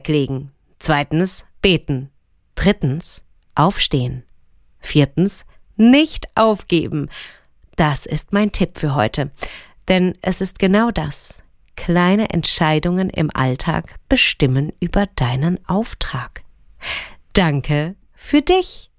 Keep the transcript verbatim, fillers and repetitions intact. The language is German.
legen. Zweitens, beten. Drittens, aufstehen. Viertens, nicht aufgeben. Das ist mein Tipp für heute. Denn es ist genau das. Kleine Entscheidungen im Alltag bestimmen über deinen Auftrag. Danke für dich.